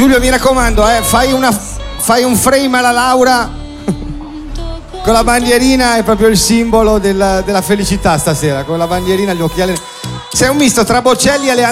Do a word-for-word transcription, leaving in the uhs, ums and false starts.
Giulio, mi raccomando, eh, fai, una, fai un frame alla Laura con la bandierina, è proprio il simbolo della, della felicità stasera, con la bandierina, gli occhiali. Sei un misto tra Bocelli e Leandro